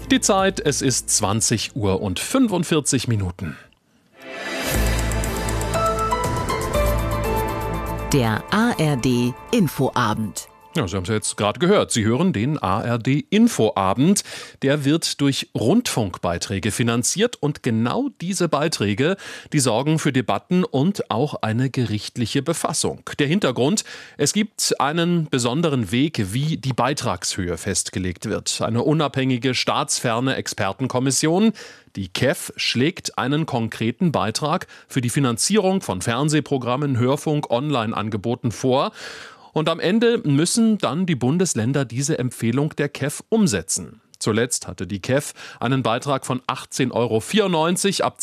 Die Zeit, es ist 20 Uhr und 45 Minuten. Der ARD Infoabend. Ja, Sie haben es ja jetzt gerade gehört. Sie hören den ARD Infoabend. Der wird durch Rundfunkbeiträge finanziert und genau diese Beiträge, die sorgen für Debatten und auch eine gerichtliche Befassung. Der Hintergrund: Es gibt einen besonderen Weg, wie die Beitragshöhe festgelegt wird. Eine unabhängige, staatsferne Expertenkommission, die KEF, schlägt einen konkreten Beitrag für die Finanzierung von Fernsehprogrammen, Hörfunk, Online-Angeboten vor. Und am Ende müssen dann die Bundesländer diese Empfehlung der KEF umsetzen. Zuletzt hatte die KEF einen Beitrag von 18,94 € ab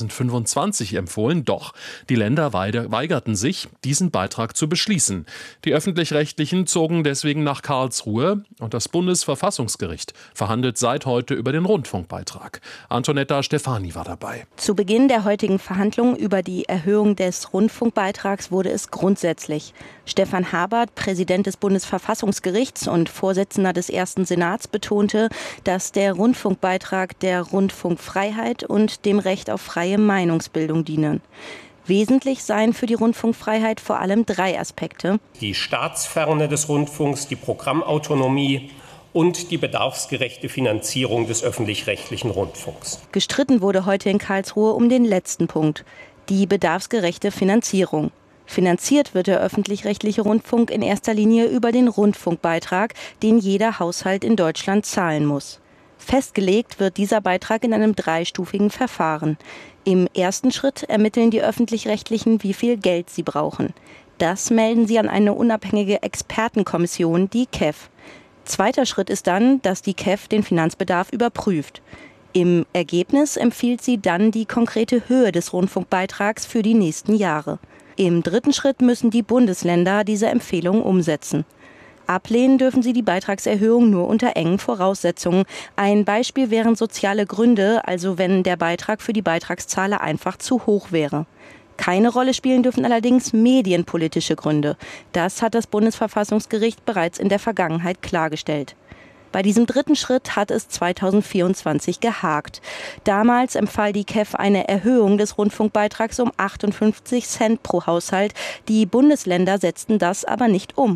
2025 empfohlen. Doch die Länder weigerten sich, diesen Beitrag zu beschließen. Die Öffentlich-Rechtlichen zogen deswegen nach Karlsruhe und das Bundesverfassungsgericht verhandelt seit heute über den Rundfunkbeitrag. Antonetta Stefani war dabei. Zu Beginn der heutigen Verhandlungen über die Erhöhung des Rundfunkbeitrags wurde es grundsätzlich. Stefan Habert, Präsident des Bundesverfassungsgerichts und Vorsitzender des Ersten Senats, betonte, dass der Rundfunkbeitrag der Rundfunkfreiheit und dem Recht auf freie Meinungsbildung dienen. Wesentlich seien für die Rundfunkfreiheit vor allem 3 Aspekte: die Staatsferne des Rundfunks, die Programmautonomie und die bedarfsgerechte Finanzierung des öffentlich-rechtlichen Rundfunks. Gestritten wurde heute in Karlsruhe um den letzten Punkt: die bedarfsgerechte Finanzierung. Finanziert wird der öffentlich-rechtliche Rundfunk in erster Linie über den Rundfunkbeitrag, den jeder Haushalt in Deutschland zahlen muss. Festgelegt wird dieser Beitrag in einem 3-stufigen Verfahren. Im ersten Schritt ermitteln die Öffentlich-Rechtlichen, wie viel Geld sie brauchen. Das melden sie an eine unabhängige Expertenkommission, die KEF. Zweiter Schritt ist dann, dass die KEF den Finanzbedarf überprüft. Im Ergebnis empfiehlt sie dann die konkrete Höhe des Rundfunkbeitrags für die nächsten Jahre. Im dritten Schritt müssen die Bundesländer diese Empfehlung umsetzen. Ablehnen dürfen sie die Beitragserhöhung nur unter engen Voraussetzungen. Ein Beispiel wären soziale Gründe, also wenn der Beitrag für die Beitragszahler einfach zu hoch wäre. Keine Rolle spielen dürfen allerdings medienpolitische Gründe. Das hat das Bundesverfassungsgericht bereits in der Vergangenheit klargestellt. Bei diesem dritten Schritt hat es 2024 gehakt. Damals empfahl die KEF eine Erhöhung des Rundfunkbeitrags um 58 Cent pro Haushalt. Die Bundesländer setzten das aber nicht um.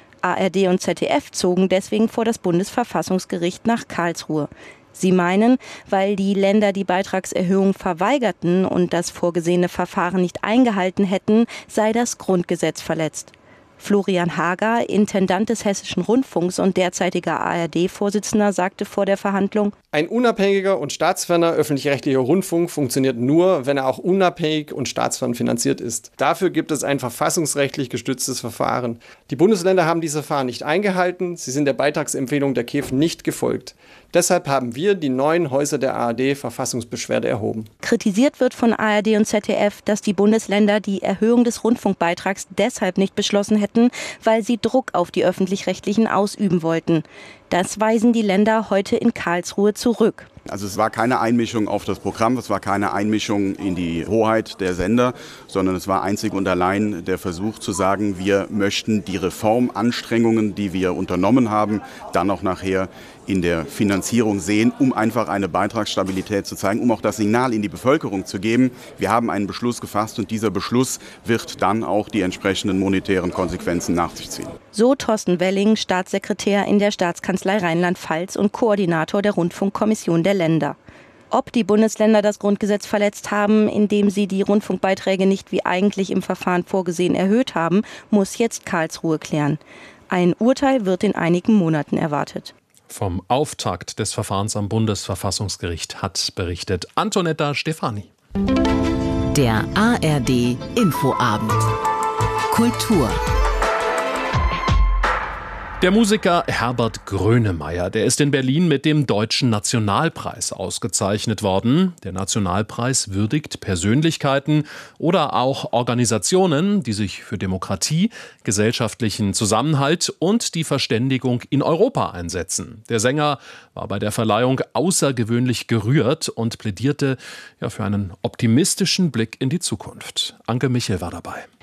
ARD und ZDF zogen deswegen vor das Bundesverfassungsgericht nach Karlsruhe. Sie meinen, weil die Länder die Beitragserhöhung verweigerten und das vorgesehene Verfahren nicht eingehalten hätten, sei das Grundgesetz verletzt. Florian Hager, Intendant des Hessischen Rundfunks und derzeitiger ARD-Vorsitzender, sagte vor der Verhandlung: Ein unabhängiger und staatsferner öffentlich-rechtlicher Rundfunk funktioniert nur, wenn er auch unabhängig und staatsfern finanziert ist. Dafür gibt es ein verfassungsrechtlich gestütztes Verfahren. Die Bundesländer haben dieses Verfahren nicht eingehalten, sie sind der Beitragsempfehlung der KEF nicht gefolgt. Deshalb haben wir die 9 Häuser der ARD Verfassungsbeschwerde erhoben. Kritisiert wird von ARD und ZDF, dass die Bundesländer die Erhöhung des Rundfunkbeitrags deshalb nicht beschlossen hätten, weil sie Druck auf die Öffentlich-Rechtlichen ausüben wollten. Das weisen die Länder heute in Karlsruhe zurück. Also es war keine Einmischung auf das Programm, es war keine Einmischung in die Hoheit der Sender, sondern es war einzig und allein der Versuch zu sagen, wir möchten die Reformanstrengungen, die wir unternommen haben, dann auch nachher in der Finanzierung sehen, um einfach eine Beitragsstabilität zu zeigen, um auch das Signal in die Bevölkerung zu geben. Wir haben einen Beschluss gefasst und dieser Beschluss wird dann auch die entsprechenden monetären Konsequenzen nach sich ziehen. So Thorsten Welling, Staatssekretär in der Staatskanzlei Rheinland-Pfalz und Koordinator der Rundfunkkommission der Länder. Ob die Bundesländer das Grundgesetz verletzt haben, indem sie die Rundfunkbeiträge nicht wie eigentlich im Verfahren vorgesehen erhöht haben, muss jetzt Karlsruhe klären. Ein Urteil wird in einigen Monaten erwartet. Vom Auftakt des Verfahrens am Bundesverfassungsgericht hat berichtet Antonetta Stefani. Der ARD Infoabend. Kultur. Der Musiker Herbert Grönemeyer, der ist in Berlin mit dem Deutschen Nationalpreis ausgezeichnet worden. Der Nationalpreis würdigt Persönlichkeiten oder auch Organisationen, die sich für Demokratie, gesellschaftlichen Zusammenhalt und die Verständigung in Europa einsetzen. Der Sänger war bei der Verleihung außergewöhnlich gerührt und plädierte für einen optimistischen Blick in die Zukunft. Anke Michel war dabei.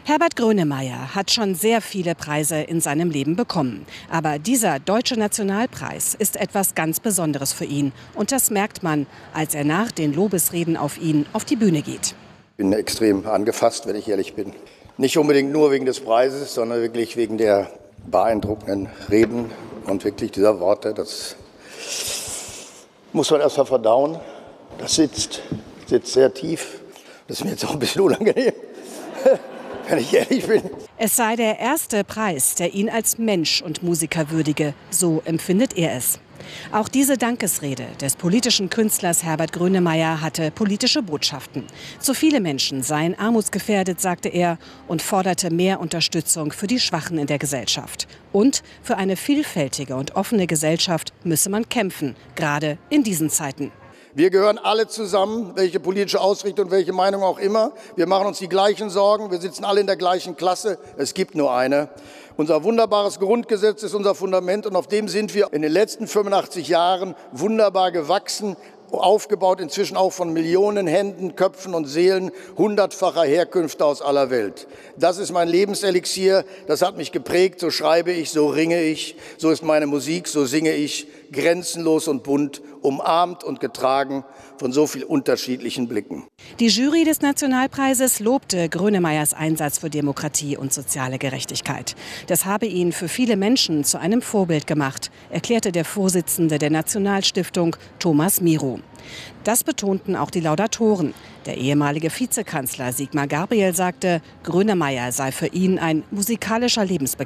Herbert Grönemeyer hat schon sehr viele Preise in seinem Leben bekommen. Aber dieser Deutsche Nationalpreis ist etwas ganz Besonderes für ihn. Und das merkt man, als er nach den Lobesreden auf ihn auf die Bühne geht. Ich bin extrem angefasst, wenn ich ehrlich bin. Nicht unbedingt nur wegen des Preises, sondern wirklich wegen der beeindruckenden Reden und wirklich dieser Worte. Das muss man erst mal verdauen. Das sitzt sehr tief. Das ist mir jetzt auch ein bisschen unangenehm. Wenn ich ehrlich bin. Es sei der erste Preis, der ihn als Mensch und Musiker würdige. So empfindet er es. Auch diese Dankesrede des politischen Künstlers Herbert Grönemeyer hatte politische Botschaften. Zu viele Menschen seien armutsgefährdet, sagte er, und forderte mehr Unterstützung für die Schwachen in der Gesellschaft. Und für eine vielfältige und offene Gesellschaft müsse man kämpfen, gerade in diesen Zeiten. Wir gehören alle zusammen, welche politische Ausrichtung, welche Meinung auch immer. Wir machen uns die gleichen Sorgen, wir sitzen alle in der gleichen Klasse. Es gibt nur eine. Unser wunderbares Grundgesetz ist unser Fundament und auf dem sind wir in den letzten 85 Jahren wunderbar gewachsen, aufgebaut inzwischen auch von Millionen Händen, Köpfen und Seelen hundertfacher Herkünfte aus aller Welt. Das ist mein Lebenselixier, das hat mich geprägt, so schreibe ich, so ringe ich, so ist meine Musik, so singe ich, grenzenlos und bunt, umarmt und getragen von so vielen unterschiedlichen Blicken. Die Jury des Nationalpreises lobte Grönemeyers Einsatz für Demokratie und soziale Gerechtigkeit. Das habe ihn für viele Menschen zu einem Vorbild gemacht, erklärte der Vorsitzende der Nationalstiftung, Thomas Miro. Das betonten auch die Laudatoren. Der ehemalige Vizekanzler Sigmar Gabriel sagte, Grönemeyer sei für ihn ein musikalischer Lebensbegleiter.